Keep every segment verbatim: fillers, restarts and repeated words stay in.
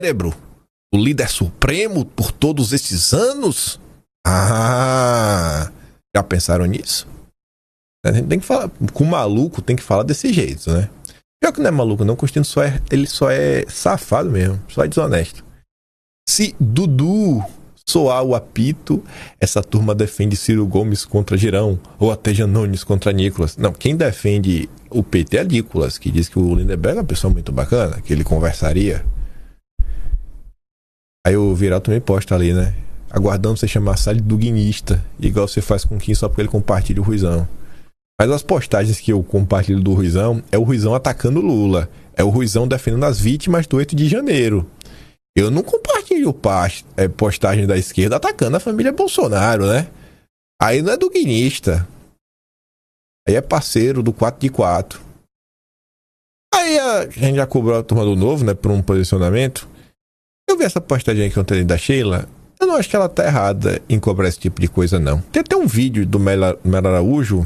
cérebro, o líder supremo por todos esses anos? Ah, já pensaram nisso? A gente tem que falar, com o maluco tem que falar desse jeito, né? Pior que não é maluco não, o Constantino só é, ele só é safado mesmo, só é desonesto. Se Dudu soar o apito, essa turma defende Ciro Gomes contra Girão, ou até Janones contra Nicolas. Não, quem defende o P T é Nicolas, que diz que o Lindenberg é uma pessoa muito bacana, que ele conversaria. Aí o Viral também posta ali, né? Aguardando você chamar Salles do guinista, igual você faz com quem só porque ele compartilha o Ruizão. Mas as postagens que eu compartilho do Ruizão é o Ruizão atacando o Lula. É o Ruizão defendendo as vítimas do oito de janeiro. Eu não compartilho postagem da esquerda atacando a família Bolsonaro, né? Aí não é do guinista. Aí é parceiro do quatro de quatro. Aí a gente já cobrou a turma do Novo, né? Por um posicionamento. Eu vi essa postagem aqui ontem da Sheila. Eu não acho que ela tá errada em cobrar esse tipo de coisa, não. Tem até um vídeo do Melo Araújo.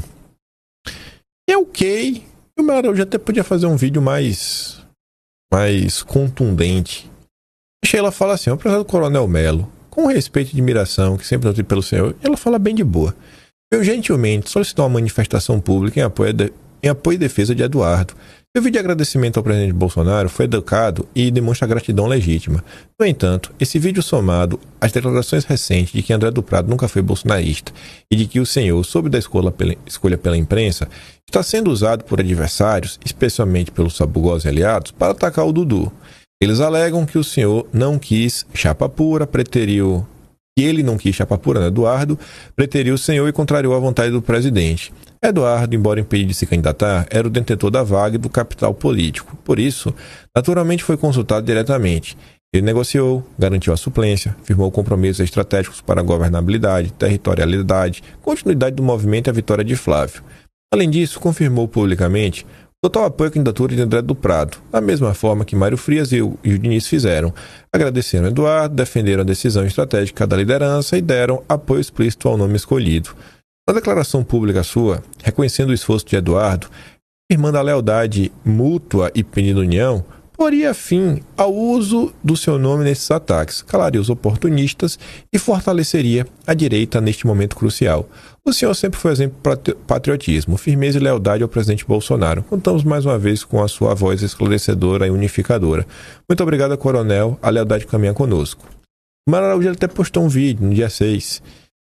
É ok. O Melo Araújo até podia fazer um vídeo mais, mais contundente. A Sheila fala assim: o presidente do Coronel Melo, com respeito e admiração que sempre notei pelo senhor, ela fala bem de boa. Eu gentilmente solicitou uma manifestação pública em apoio, de, em apoio e defesa de Eduardo. Meu vídeo de agradecimento ao presidente Bolsonaro foi educado e demonstra gratidão legítima. No entanto, esse vídeo somado às declarações recentes de que André do Prado nunca foi bolsonarista e de que o senhor soube da escolha pela, escolha pela imprensa, está sendo usado por adversários, especialmente pelos sabugosos aliados, para atacar o Dudu. Eles alegam que o senhor não quis chapa pura, preteriu... que ele não quis chapa pura, né? Eduardo preteriu o senhor e contrariou a vontade do presidente. Eduardo, embora impedido de se candidatar, era o detentor da vaga e do capital político. Por isso, naturalmente foi consultado diretamente. Ele negociou, garantiu a suplência, firmou compromissos estratégicos para a governabilidade, territorialidade, continuidade do movimento e a vitória de Flávio. Além disso, confirmou publicamente total apoio à candidatura de André do Prado, da mesma forma que Mário Frias e o Diniz fizeram. Agradeceram Eduardo, defenderam a decisão estratégica da liderança e deram apoio explícito ao nome escolhido. Na declaração pública sua, reconhecendo o esforço de Eduardo, afirmando a lealdade mútua e pedindo união, poria fim ao uso do seu nome nesses ataques, calaria os oportunistas e fortaleceria a direita neste momento crucial. O senhor sempre foi exemplo de patriotismo, firmeza e lealdade ao presidente Bolsonaro. Contamos mais uma vez com a sua voz esclarecedora e unificadora. Muito obrigado, coronel. A lealdade caminha conosco. O Melo Araújo até postou um vídeo no dia seis,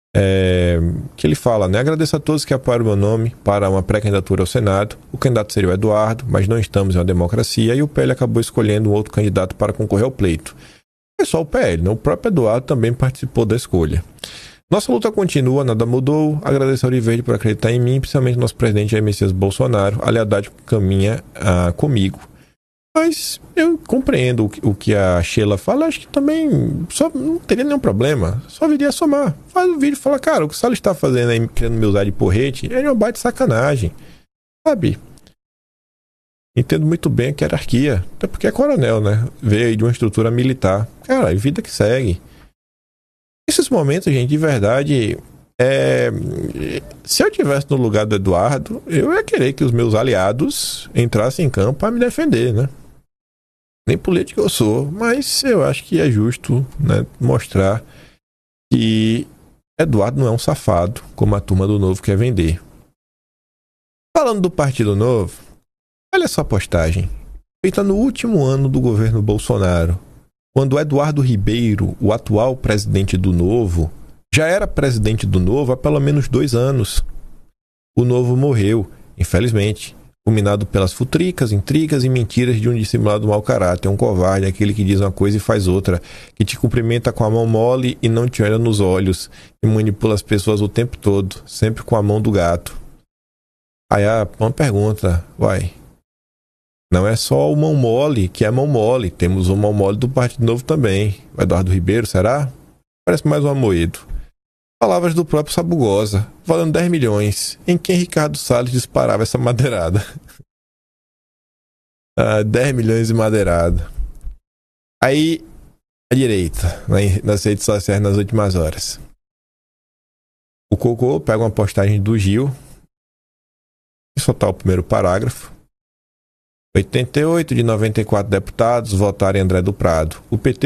é, que ele fala, né? Agradeço a todos que apoiaram o meu nome para uma pré-candidatura ao Senado. O candidato seria o Eduardo, mas não estamos em uma democracia e o P L acabou escolhendo um outro candidato para concorrer ao pleito. Não é só o P L, né? O próprio Eduardo também participou da escolha. Nossa luta continua, nada mudou. Agradeço ao Verde por acreditar em mim, principalmente nosso presidente Jair Messias Bolsonaro. A lealdade caminha ah, comigo. Mas eu compreendo o que, o que a Sheila fala. Acho que também só, não teria nenhum problema. Só viria a somar. Faz um vídeo e fala, cara, o que o Salles está fazendo aí, querendo me usar de porrete, é uma baita sacanagem. Sabe? Entendo muito bem a hierarquia. Até porque é coronel, né? Veio aí de uma estrutura militar. Cara, vida que segue. Nesses momentos, gente, de verdade, é... se eu estivesse no lugar do Eduardo, eu ia querer que os meus aliados entrassem em campo para me defender, né? Nem político eu sou, mas eu acho que é justo, né, mostrar que Eduardo não é um safado, como a turma do Novo quer vender. Falando do Partido Novo, olha essa postagem, feita no último ano do governo Bolsonaro, quando Eduardo Ribeiro, o atual presidente do Novo, já era presidente do Novo há pelo menos dois anos. O Novo morreu, infelizmente, fulminado pelas futricas, intrigas e mentiras de um dissimulado mau caráter, um covarde, aquele que diz uma coisa e faz outra, que te cumprimenta com a mão mole e não te olha nos olhos, e manipula as pessoas o tempo todo, sempre com a mão do gato. Aí ah, uma pergunta, vai... Não é só o mão mole que é mão mole. Temos o mão mole do Partido Novo também. O Eduardo Ribeiro, será? Parece mais um amoedo. Palavras do próprio Sabugosa, valendo dez milhões. Em quem Ricardo Salles disparava essa madeirada? ah, dez milhões de madeirada. Aí, a direita, nas redes sociais nas últimas horas. O Cocô pega uma postagem do Gil e soltar o primeiro parágrafo. oitenta e oito de noventa e quatro deputados votaram em André do Prado. O P T